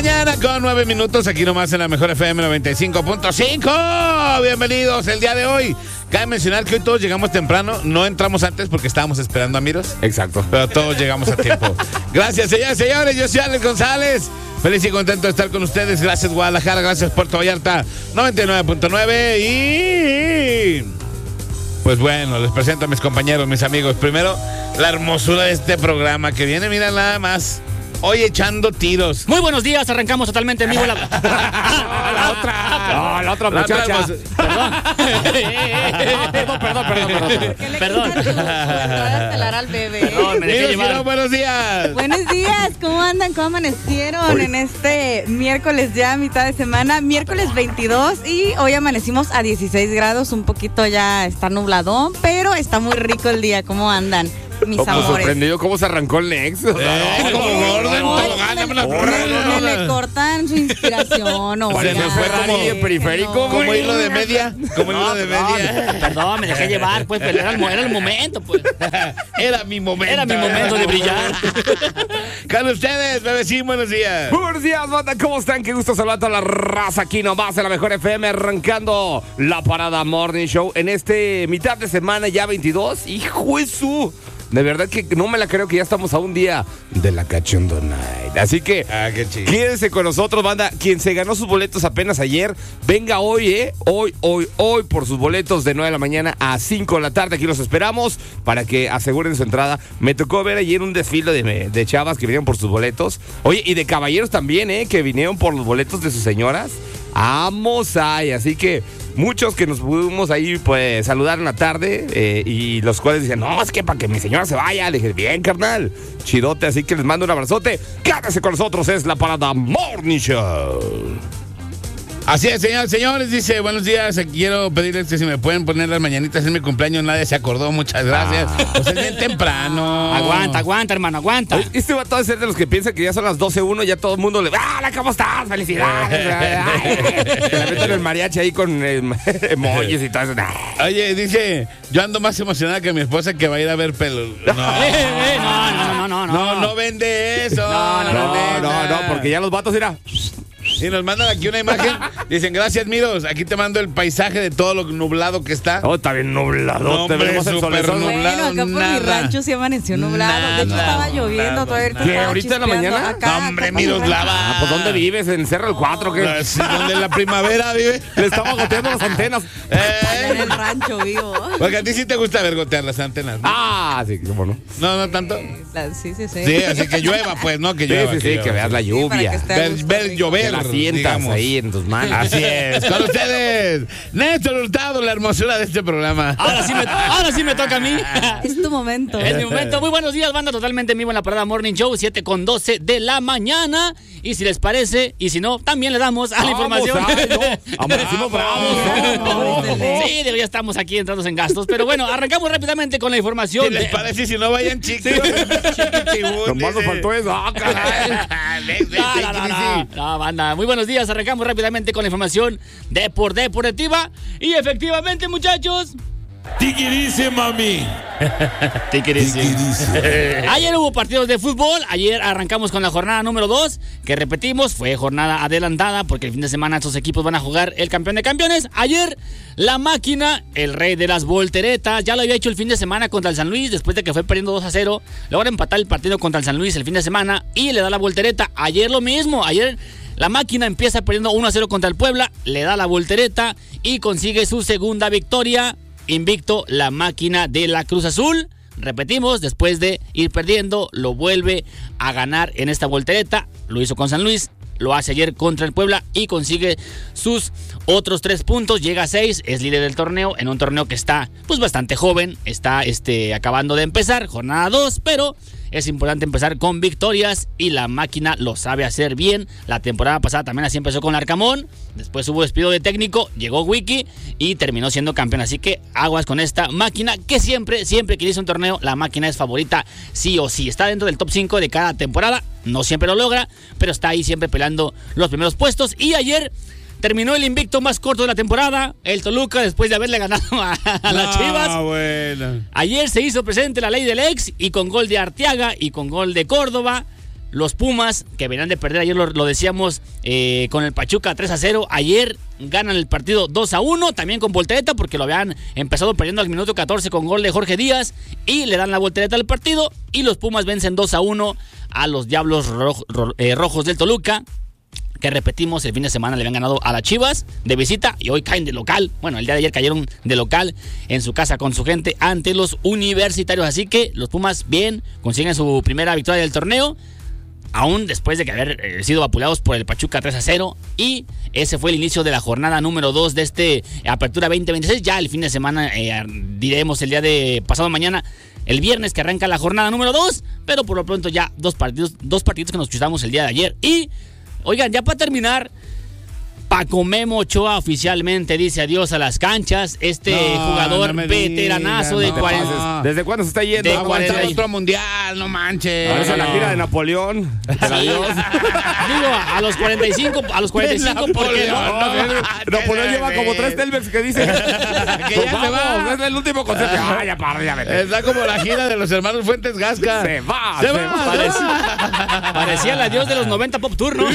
mañana con 9 minutos, aquí nomás en la mejor FM 95.5. Bienvenidos el día de hoy. Cabe mencionar que hoy todos llegamos temprano, no entramos antes porque estábamos esperando a Miros. Exacto. Pero todos llegamos a tiempo. Gracias, señores, señores. Yo soy Alex González. Feliz y contento de estar con ustedes. Gracias, Guadalajara. Gracias, Puerto Vallarta 99.9. Y pues bueno, les presento a mis compañeros, mis amigos. Primero, la hermosura de este programa que viene, mira nada más. Hoy echando tiros. Muy buenos días, arrancamos totalmente en vivo la otra muchacha. Perdón. Estelar al bebé. No, me dejé llevar. Buenos días. Buenos días, ¿cómo andan? ¿Cómo amanecieron en este miércoles ya, mitad de semana? Miércoles 22 y hoy amanecimos a 16 grados, un poquito ya está nubladón, pero está muy rico el día. ¿Cómo andan, mis amores? Sorprendido cómo se arrancó el Nexo. Como Gordon, Me le cortan su inspiración. Se me fue como periférico. Como hilo de media. Como hilo de media. Perdón, me dejé llevar, pues, pero era el momento, pues. Era mi momento. Era mi momento de brillar. Con ustedes, bebecín, buenos días. Buenos días, banda, ¿cómo están? Qué gusto saludar a toda la raza aquí nomás en la mejor FM, arrancando la Parada Morning Show en este mitad de semana ya 22. ¡Hijo de su! De verdad que no me la creo que ya estamos a un día de la Cachondo Night. Así que qué chido. Quédense con nosotros, banda. Quien se ganó sus boletos apenas ayer, venga hoy, Hoy por sus boletos de 9 de la mañana a 5 de la tarde. Aquí los esperamos para que aseguren su entrada. Me tocó ver ayer un desfile de chavas que vinieron por sus boletos. Oye, y de caballeros también, que vinieron por los boletos de sus señoras. Vamos ahí, así que muchos que nos pudimos ahí pues saludar en la tarde y los cuales dicen, no, es que para que mi señora se vaya. Le dije, bien, carnal, chidote, así que les mando un abrazote. Quédese con nosotros, es la Parada Morning Show. Así es, señores, dice, buenos días, quiero pedirles que si me pueden poner las mañanitas en mi cumpleaños, nadie se acordó, muchas gracias. Pues es bien temprano. Aguanta, hermano, aguanta. Oye, este va a ser de los que piensan que ya son las 12:01, ya todo el mundo le ¡hola, ¿cómo estás? ¡Felicidades! Que le meten el mariachi ahí con emojis y todo eso. Oye, dice, yo ando más emocionada que mi esposa que va a ir a ver pelo. No vende eso. No, porque ya los vatos irán. Y nos mandan aquí una imagen. Dicen, gracias, Miros. Aquí te mando el paisaje de todo lo nublado que está. Oh, está bien nublado. No, te veremos el súper solezón. nublado. Bueno, acá por mi rancho sí amaneció nublado. De hecho, estaba lloviendo todavía. ¿Qué, ahorita en la mañana? Acá, Hombre, Miros, lava. Pues ¿dónde vives? ¿En Cerro el 4? ¿Qué? ¿Dónde en la primavera vive? Le estaba goteando las antenas. en el rancho vivo. Porque a ti sí te gusta ver gotear las antenas, ¿no? Sí, cómo no. No tanto. Sí. Sí, así que llueva, pues, ¿no? Que llueva. Sí, que veas la lluvia. Ver llover. Que la sientas digamos. ahí en tus manos. Así es. Con ustedes, Néstor Hurtado, la hermosura de este programa. Ahora sí me toca a mí. Es tu momento. Es mi momento. Muy buenos días, banda, totalmente en vivo en la Parada Morning Show, 7:12 de la mañana. Y si les parece, y si no, también le damos a la información. Amanecimos bravos. Sí, ya estamos aquí entrados en gastos. Pero bueno, arrancamos rápidamente con la información. Si les parece, si no vayan chicos. Nomás nos faltó eso. Caray. No, banda. Muy buenos días. Arrancamos rápidamente con la información deportiva. Y efectivamente, muchachos. Tiquirice, mami. Tiquirice. Ayer hubo partidos de fútbol. Ayer arrancamos con la jornada número 2, que repetimos, fue jornada adelantada porque el fin de semana estos equipos van a jugar el campeón de campeones. Ayer la máquina, el rey de las volteretas, ya lo había hecho el fin de semana contra el San Luis, después de que fue perdiendo 2-0, logra empatar el partido contra el San Luis el fin de semana y le da la voltereta. Ayer lo mismo, ayer la máquina empieza perdiendo 1-0 contra el Puebla, le da la voltereta y consigue su segunda victoria. Invicto la máquina de la Cruz Azul. Repetimos, después de ir perdiendo, lo vuelve a ganar en esta voltereta. Lo hizo con San Luis, lo hace ayer contra el Puebla y consigue sus otros 3 puntos. Llega a 6, es líder del torneo, en un torneo que está pues bastante joven. Está acabando de empezar, jornada 2, pero es importante empezar con victorias y la máquina lo sabe hacer bien. La temporada pasada también así empezó con Arcamón, después hubo despido de técnico, llegó Wiki y terminó siendo campeón. Así que aguas con esta máquina que siempre que inicia un torneo, la máquina es favorita sí o sí. Está dentro del top 5 de cada temporada, no siempre lo logra, pero está ahí siempre peleando los primeros puestos. Y ayer terminó el invicto más corto de la temporada, el Toluca, después de haberle ganado a las Chivas. Bueno. Ayer se hizo presente la ley del ex y con gol de Arteaga y con gol de Córdoba los Pumas, que venían de perder, ayer lo decíamos, con el Pachuca 3-0, ayer ganan el partido 2-1, también con voltereta, porque lo habían empezado perdiendo al minuto 14 con gol de Jorge Díaz, y le dan la voltereta al partido, y los Pumas vencen 2-1 a los Diablos Rojos del Toluca, que repetimos, el fin de semana le habían ganado a las Chivas de visita y hoy caen de local. Bueno, el día de ayer cayeron de local en su casa con su gente ante los Universitarios. Así que los Pumas bien consiguen su primera victoria del torneo, aún después de que haber sido vapuleados por el Pachuca 3-0. Y ese fue el inicio de la jornada número 2 de este Apertura 2026. Ya el fin de semana, diremos el día de pasado mañana, el viernes, que arranca la jornada número 2. Pero por lo pronto ya dos partidos que nos chutamos el día de ayer. Y oigan, ya para terminar, Paco Memo Ochoa oficialmente dice adiós a las canchas. Jugador veteranazo de 40. ¿Desde cuándo se está yendo? De 40 otro mundial, no manches. Parece la gira de Napoleón. Adiós. Digo, a los 45, ¿por qué no? Napoleón lleva como 3 Telmex que dice que ya se va. Es el último concepto. Ya vete. Está como la gira de los hermanos Fuentes Gasca. Se va. Parecía el adiós de los 90 Pop Tour, ¿no?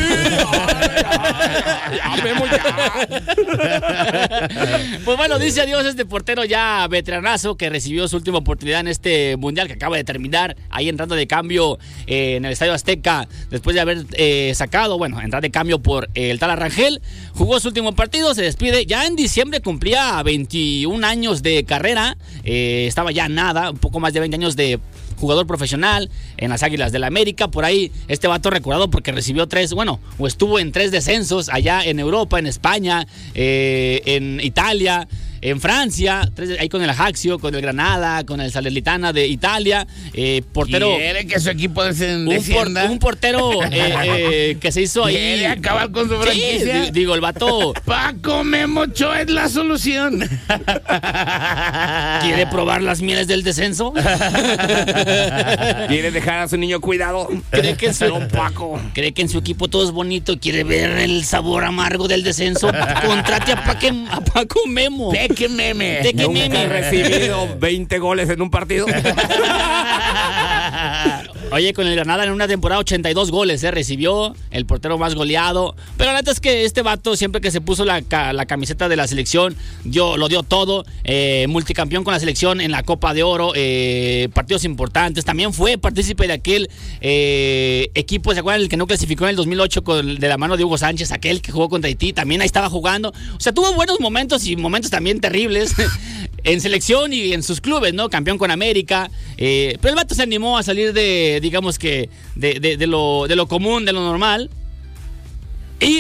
Pues bueno, dice adiós este portero ya veteranazo que recibió su última oportunidad en este mundial que acaba de terminar, ahí entrando de cambio en el Estadio Azteca después de haber entrar de cambio por el tal Arrangel. Jugó su último partido, se despide. Ya en diciembre cumplía 21 años de carrera, estaba ya un poco más de 20 años de jugador profesional en las Águilas del América. Por ahí este vato recordado porque recibió estuvo en 3 descensos allá en Europa, en España, en Italia, en Francia, 3 ahí con el Ajaccio, con el Granada, con el Salernitana de Italia. Portero. Quiere que su equipo descienda. Un portero que se hizo ahí. Quiere acabar con su franquicia. Sí, digo, el vato. Paco Memo Ochoa es la solución. ¿Quiere probar las mieles del descenso? ¿Quiere dejar a su niño cuidado? ¿Cree que en su equipo todo es bonito y quiere ver el sabor amargo del descenso? Contrate a Paco Memo. Teque Meme. Nunca he recibido 20 goles en un partido. Oye, con el Granada en una temporada 82 goles recibió, el portero más goleado. Pero la neta es que este vato, siempre que se puso la camiseta de la selección, lo dio todo. Multicampeón con la selección en la Copa de Oro, partidos importantes. También fue partícipe de aquel equipo, ¿se acuerdan? El que no clasificó en el 2008 de la mano de Hugo Sánchez, aquel que jugó contra Haití, también ahí estaba jugando. O sea, tuvo buenos momentos y momentos también terribles en selección y en sus clubes, ¿no? Campeón con América. Pero el vato se animó a salir de lo común, de lo normal. Y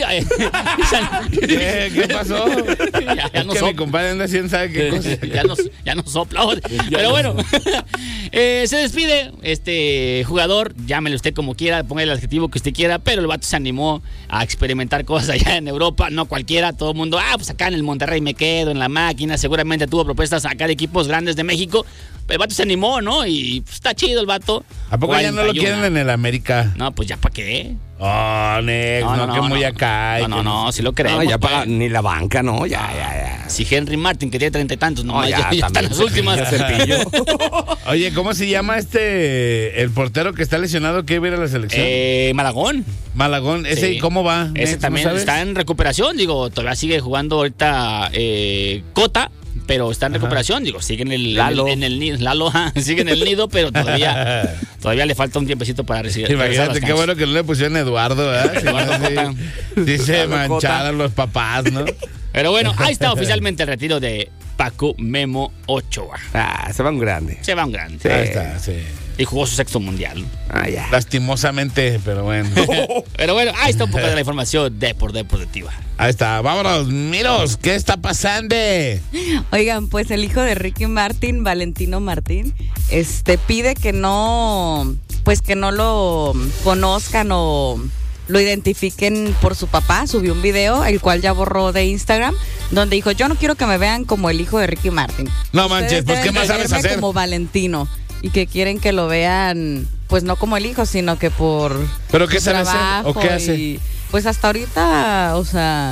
¿Qué pasó? Ya no mi compadre anda haciendo, ¿sabe qué cosa? Ya no sopla. Pero bueno, se despide este jugador, llámele usted como quiera, ponga el adjetivo que usted quiera, pero el vato se animó a experimentar cosas allá en Europa, no cualquiera, todo el mundo, pues acá en el Monterrey me quedo, en la máquina, seguramente tuvo propuestas acá de equipos grandes de México. El vato se animó, ¿no? Y pues, está chido el vato. ¿A poco ya no lo quieren en el América? No, pues ya para qué. Oh, Nex, que muy acá. No, si lo creemos. No, ya paga ni la banca, ¿no? Ya. Si Henry Martin, que tiene 30 y tantos, ya están las últimas. Oye, ¿cómo se llama el portero que está lesionado que iba a ir a la selección? Malagón, ese, sí. ¿Cómo va? Ese también está en recuperación, todavía sigue jugando ahorita Cota. Pero está en recuperación, sigue en el Lalo. Lalo, sigue en el nido, pero todavía le falta un tiempecito para recibir. Imagínate, qué bueno que no le pusieron Eduardo, ¿verdad? Sí se mancharon los papás, ¿no? Pero bueno, ahí está oficialmente el retiro de Paco Memo Ochoa. Se va un grande. Sí. Ahí está, sí. Y jugó su 6º mundial. Ya. Lastimosamente, pero bueno. Pero bueno, ahí está un poco de la información deportiva. Ahí está, vámonos, miros, ¿qué está pasando? Oigan, pues el hijo de Ricky Martin, Valentino Martín, pide que no lo conozcan o lo identifiquen por su papá. Subió un video, el cual ya borró de Instagram, donde dijo, yo no quiero que me vean como el hijo de Ricky Martin. No manches, pues ¿qué más sabes hacer? Como Valentino. Y que quieren que lo vean, pues no como el hijo, sino que por ¿pero qué sabe hacer? ¿O qué hace? Y, pues hasta ahorita, o sea,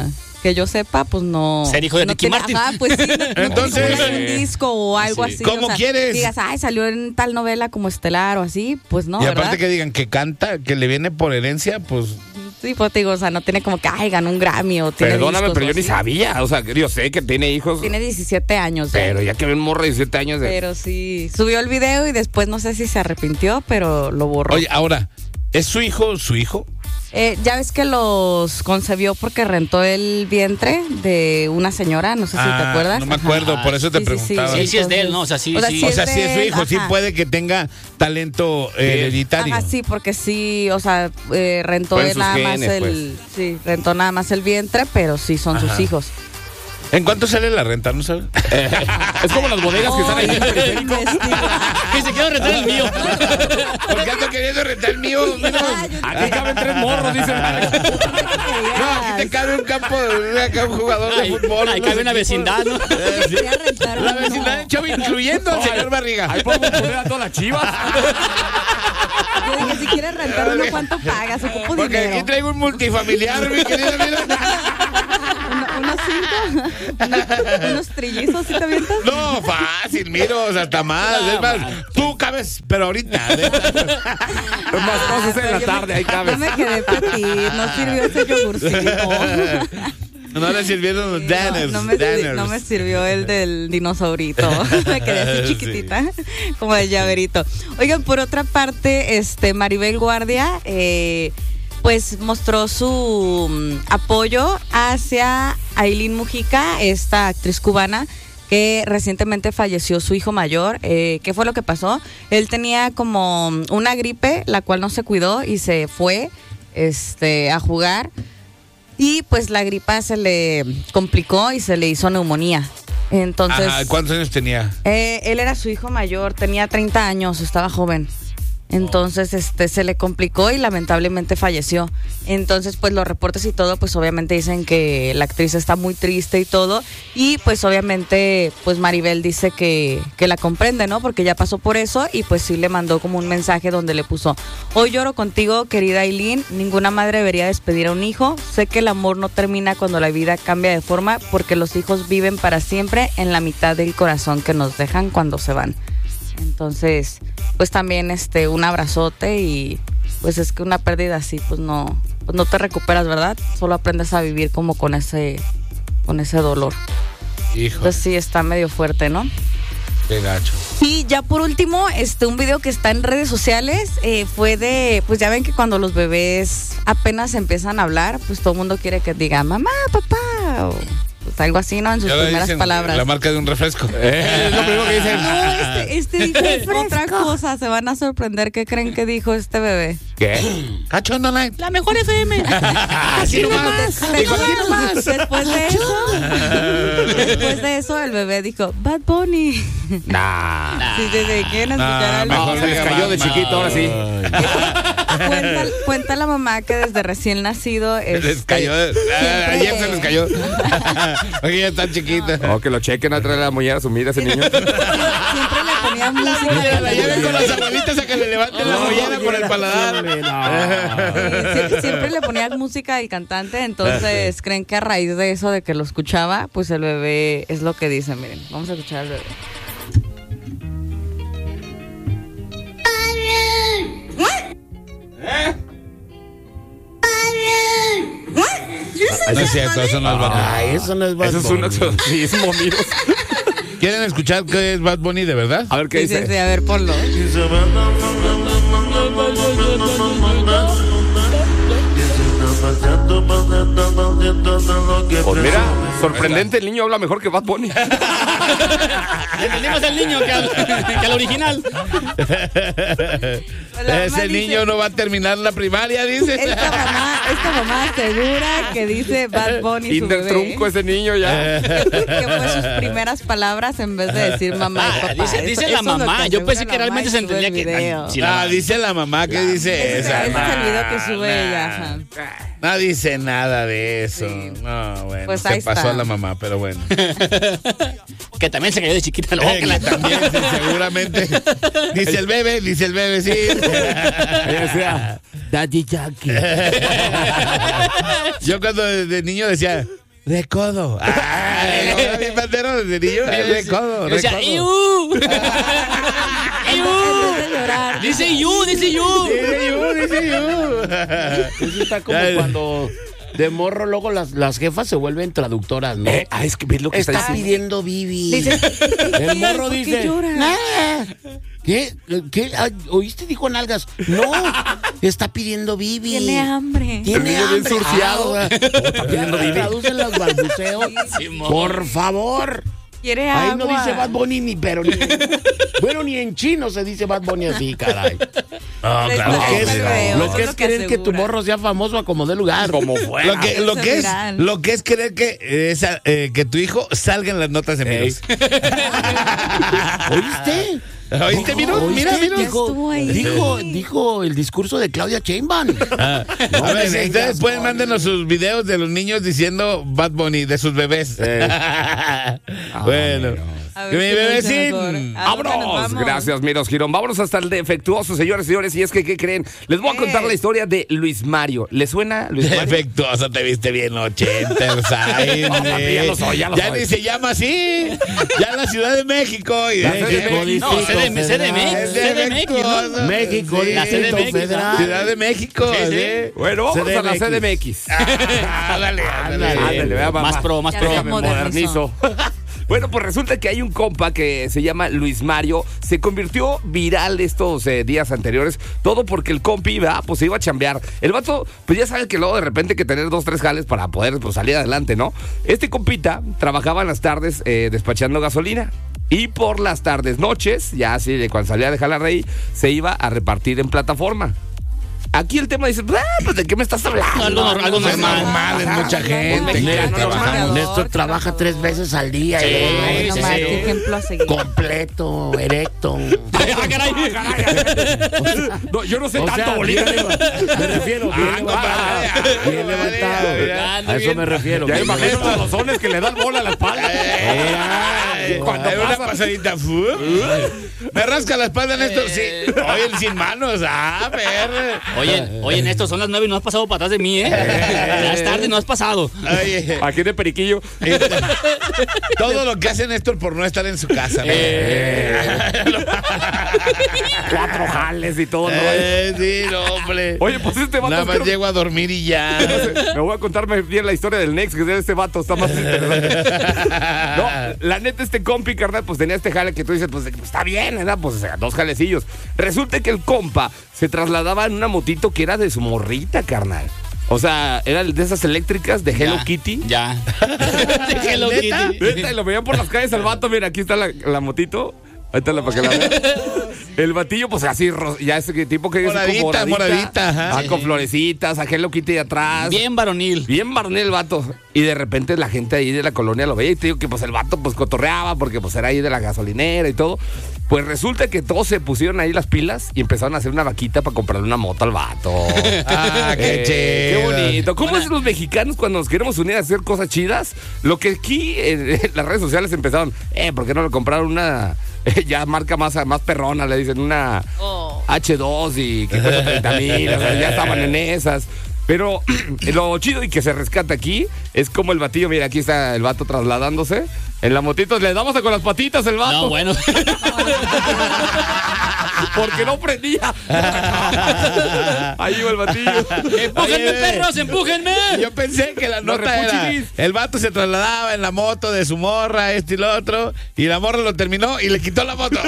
que yo sepa, pues no. Ser hijo de no Ricky Martin. Pues sí, Entonces, no un disco o algo sí. así. ¿Cómo quieres? Digas, ay, salió en tal novela como Estelar o así, pues no, Y aparte ¿verdad? que digan que canta, que le viene por herencia, pues Sí, pues te digo, o sea, no tiene como que, ay, ganó un Grammy o tiene Perdóname, discos pero o yo ni así. sabía. O sea, yo sé que tiene hijos. Tiene 17 años. ya. Pero ya que ve un morro de 17 años. Pero sí, subió el video y después no sé si se arrepintió, pero lo borró. oye, ahora, ¿es su hijo su hijo? Ya ves que los concebió porque rentó el vientre de una señora, no sé si te acuerdas. No me acuerdo, por eso te Sí, sí, sí. preguntaba. Sí, es de él, ¿no? O sea, sí, sí. O sea, si es su de él, hijo, sí ajá. puede que tenga talento hereditario. Ajá, sí, porque sí, o sea, rentó Fue en sus nada más genes, el, sí, rentó nada más el vientre, pero sí son sus hijos. ¿En cuánto sale la renta? ¿No sabes? Es como las bodegas que están ahí en el periférico. Que se quiero rentar el mío. Porque ando queriendo rentar el mío. Aquí caben 3 morros, dicen. No, aquí te cabe un campo, acá un jugador de fútbol. Ahí cabe una vecindad, ¿no? Sí. La vecindad de Chavo, incluyendo al señor Barriga. Ahí podemos poner a todas las chivas. Yo dije, si quieres rentar uno, ¿cuánto pagas? Ocupo Porque dinero. aquí traigo un multifamiliar, mi querida. Mira. Unos 5, unos trillizos, ¿sí te avientas? No, fácil, miros, hasta más. Es más, tú cabes, pero ahorita. Más cosas en la tarde, ahí Yo cabes. me quedé petit, no sirvió ese yogurcito. No le sirvieron los Danners. No me sirvió el del dinosaurito. Me quedé así chiquitita, como el llaverito. Oigan, por otra parte, Maribel Guardia, pues mostró su apoyo hacia Ailín Mujica, esta actriz cubana que recientemente falleció su hijo mayor. ¿Qué fue lo que pasó? Él tenía como una gripe, la cual no se cuidó y se fue a jugar. Y pues la gripa se le complicó y se le hizo neumonía. Entonces, Ajá, ¿cuántos años tenía? él era su hijo mayor, tenía 30 años, estaba joven. Entonces, se le complicó y lamentablemente falleció. Entonces, pues los reportes y todo, pues obviamente dicen que la actriz está muy triste y todo. Y pues obviamente, pues Maribel dice que la comprende, ¿no? Porque ya pasó por eso y pues sí le mandó como un mensaje donde le puso: hoy lloro contigo, querida Ailín, ninguna madre debería despedir a un hijo. Sé que el amor no termina cuando la vida cambia de forma, porque los hijos viven para siempre en la mitad del corazón que nos dejan cuando se van. Entonces, pues también un abrazote, y pues es que una pérdida así pues no te recuperas, ¿verdad? Solo aprendes a vivir como con ese dolor. Hijo, Entonces sí está medio fuerte, ¿no? qué gacho. Y ya por último, un video que está en redes sociales fue de, pues ya ven que cuando los bebés apenas empiezan a hablar, pues todo el mundo quiere que diga mamá, papá, o pues algo así, ¿no? En sus Ya le primeras dicen palabras. la marca de un refresco. Es lo primero que dicen. No, dijo otra cosa, se van a sorprender. ¿Qué creen que dijo este bebé? ¿Qué? Cachondo Night. La mejor FM. Así nomás. Dijo, así nomás. Después de eso, el bebé dijo, Bad Bunny. Nah. Sí, ¿desde quién escuchar al mejor se les cayó de chiquito, ahora sí. Cuenta la mamá que desde recién nacido Les cayó. Ayer se les cayó. Porque ya está chiquita. O que lo chequen a traer la mollera sumida a ese niño. Siempre le ponía música. La lleven con las abuelitas a que le levanten la mollera por el paladar. Siempre le ponía música al cantante, entonces creen que a raíz de eso, de que lo escuchaba, pues el bebé es lo que dice. Miren, vamos a escuchar al bebé. No es cierto, eso no es Bad Bunny. Ay, eso no es Bad Eso es Bunny. sí, es momidos. ¿Quieren escuchar qué es Bad Bunny de verdad? A ver qué Sí, sí, dice. sí, a ver, ponlo. Pues mira, sorprendente, el niño habla mejor que Bad Bunny. Entendimos al niño que al original. La Ese mamá niño dice- no va a terminar la primaria, dice. Esta mamá asegura que dice Bad Bunny su Kinder bebé. trunco ese niño ya. Que fue sus primeras palabras en vez de decir mamá y papá. Dice Eso la es lo mamá. que Yo asegura pensé la que realmente mamá se y sube entendía el que. video. Sí, la- Dice la mamá que dice Ese esa. es el video que sube ella. Ajá. No dice nada de eso. No, bueno, Pues se ahí pasó está. a la mamá, pero bueno. Que también se cayó de chiquita. Que también, sí, seguramente. Dice el bebé, sí. Ella decía, Daddy Yankee. Yo cuando de niño decía, recodo. Ahora mi bandero desde niño, recodo, O sea, recodo. ¡iu! ¡iu! de llorar. Dice you, dice you. Dice yo. Eso está como cuando de morro luego las jefas se vuelven traductoras, ¿no? Es que ves lo que está Está diciendo. pidiendo Bibi. Dice, El morro ¿por qué dice, llora? "Nada". ¿Qué? Ah, ¿oíste? Dijo nalgas. No, está pidiendo Bibi. Tiene hambre. Tiene El niño bien hambre. surciado. Está pidiendo Bibi. Traducen los balbuceos. Simón. Por favor. Quiere Ahí agua. no dice Bad Bunny ni bueno, ni en chino se dice Bad Bunny así, caray. No, Les claro. Lo que es, parece feo, lo eso que es es lo que querer que tu asegura. morro sea famoso a como dé lugar. Como fuera. Lo que es viral. lo que es querer que tu hijo salga en las notas de medios. ¿Oíste? ¿Oíste, Miro? Mira, Miro. Estuvo ahí. Dijo el discurso de Claudia Sheinbaum. A ver, ustedes pueden mándenos sus videos de los niños diciendo Bad Bunny, de sus bebés. Bueno, A ver que mi qué nos dice bebecín. mejor. ¿A dónde nos ¡Vámonos! vamos? Gracias, Miros Girón. Vámonos hasta el defectuoso, señores y señores. Y es que, ¿qué creen? Les voy a contar la historia de Luis Mario. ¿Le suena Luis Mario? Defectuoso, te viste bien 80, ¿sabes? Ya lo soy, ya lo soy. ni se llama así. Ya en la Ciudad de México. Y México, No, Distrito CDMX, Federal. CDMX, ¿no? México, Sí. La Distrito CDMX, Federal. Ciudad de México. Sí, sí. ¿sí? Bueno, vamos a la CDMX. Ándale, Ándale, vea, Más pro, más Ya pro. se Déjame modernizó. modernizo. Bueno, pues resulta que hay un compa que se llama Luis Mario. Se convirtió viral estos días anteriores. Todo porque el compi, pues se iba a chambear. El vato, pues ya sabe que luego de repente hay que tener 2, 3 jales para poder pues, salir adelante, ¿no? Este compita trabajaba en las tardes despachando gasolina. Y por las tardes, noches, ya así de cuando salía de Jalarrey, se iba a repartir en plataforma. Aquí el tema dice, pues ¿de qué me estás hablando? Algo Es normal. normal, es mucha gente. mexicano, trabajando. Néstor trabaja 3 veces al día. Sí, Ay, no sí, más, sí. qué ejemplo a seguir. Completo, erecto. ¡Ah, caray! No, yo no sé O tanto, sea, bolita. me refiero, bien levantado. Bien levantado. A eso me refiero. Ya bien imagino levantado. los sones que le dan bola a la espalda. Cuando Hay una pasa- pasadita. Me rasca la espalda, Néstor. Sí. Oye, el sin manos. A ver. Oye, Néstor, son las 9 y no has pasado para atrás de mí, ¿eh? Ya es tarde y no has pasado. Oye, Aquí de periquillo. todo lo que hace Néstor por no estar en su casa. ¿no? 4 jales y todo. ¿no? Sí, no, hombre. Oye, pues este vato. Nada más creo- llego a dormir y ya. Me voy a contarme bien la historia del Next, que de este vato está más interesante. No, la neta, este compi, carnal, pues tenía este jale que tú dices, pues está bien, ¿verdad? Pues o sea, 2 jalecillos. Resulta que el compa se trasladaba en una motito que era de su morrita, carnal. O sea, era de esas eléctricas de Hello Ya, Kitty. Ya. De Hello ¿Neta? Kitty. Neta, y lo veían por las calles al vato. Mira, aquí está la motito. Ahí está para que la vean. El batillo, pues así, ya ese tipo que es como Moradita, ajá. con florecitas, a Hello Kitty de atrás. Bien varonil. Bien varonil el vato. Y de repente la gente ahí de la colonia lo veía y te digo que pues el vato pues cotorreaba porque pues era ahí de la gasolinera y todo. Pues resulta que todos se pusieron ahí las pilas y empezaron a hacer una vaquita para comprarle una moto al vato. Ah, qué Qué chido. bonito. ¿Cómo es los mexicanos cuando nos queremos unir a hacer cosas chidas? Lo que aquí en las redes sociales empezaron, ¿por qué no le compraron una ya marca más perrona? Le dicen una H2 y que cuesta 30,000. O sea, ya estaban en esas. Pero lo chido y que se rescata aquí es como el batillo, mira, aquí está el vato trasladándose. En la motito le damos con las patitas el vato. No, bueno. Porque no prendía. Ahí iba el batillo. ¡Empújenme, perros! ¡Empújenme! Yo pensé que la Los nota era repuchinis. el vato se trasladaba en la moto de su morra, esto y lo otro, y la morra lo terminó y le quitó la moto.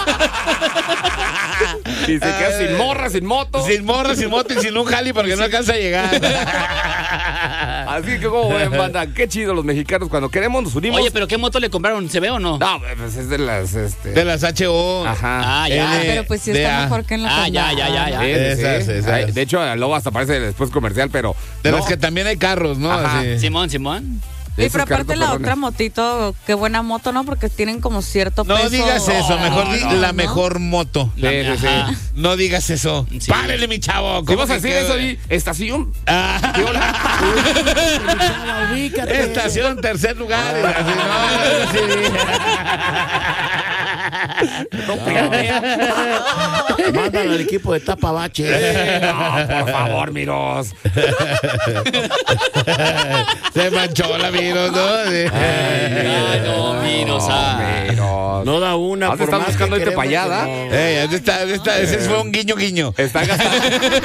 Y se queda sin morra, sin moto. Sin morra, sin moto y sin un jali porque no alcanza a llegar. Así que como ven, banda, qué chido los mexicanos cuando queremos nos unimos. Oye, pero ¿qué moto le compraron? ¿Se ve o no? No, pues es de las De las HO. Ajá. Ah, ya. N- Pero pues sí está DA. mejor que en la Ah, ya. Sí, Esas, sí. esas. Ay, de hecho, luego hasta parece después comercial, pero De no, las que también hay carros, ¿no? Ajá. Así. Simón. de Y esos pero aparte carros la perrones. otra motito, qué buena moto, ¿no? Porque tienen como cierto No peso. digas eso, mejor di la mejor moto. Sí, sí, sí. Ajá. No digas eso. Sí. Párele, mi chavo. Si ¿Cómo vas a que decir qué? eso, di estación. Ah. ¿Qué hora? Ubícate. Estación tercer lugar. Así, no, sí. Mándalo al equipo de Tapa Bache. No, por favor, Miros. Se manchó la Miros, ¿no? Ay, no, Miros. Miros. No da una. ¿Has de por estar más buscando que irte para allá, queremos, ¿da? no. Ese fue un guiño. Está gastando.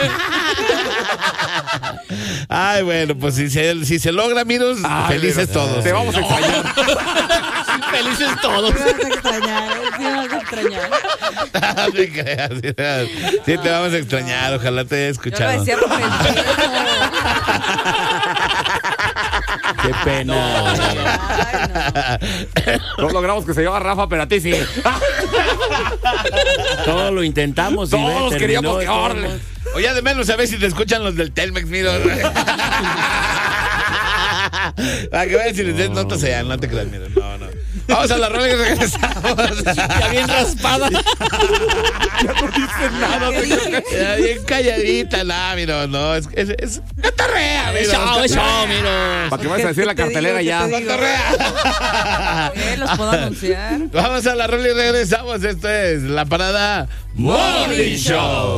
Ay, bueno, pues si se logra, Miros, felices todos. Te vamos a extrañar. Felices todos. Sí vas a extrañar, sí vas a extrañar. No te creas, sí te vamos a extrañar, ojalá te haya Yo escuchado. lo decía por el peso. Qué pena. Ay, No logramos que se lleva Rafa, pero a ti sí. Todo lo intentamos. y ve, Todos terminó queríamos de que todos orden. modos. Oye, de menos a ver si te escuchan los del Telmex, Miros. Para que vean si les des notas allá, no te creas, Miros. No. Vamos a la rola y regresamos. Ya bien raspada. Ya bien calladita, Miros, no, es catarrea, Es Miros. show, es show, Miros. Para que vayas a decir la ¿Qué te cartelera digo? ya. ¿Qué te digo? Catarrea. ¿Los puedo anunciar? Vamos a la rola y regresamos. Esto es La Parada Morning Show.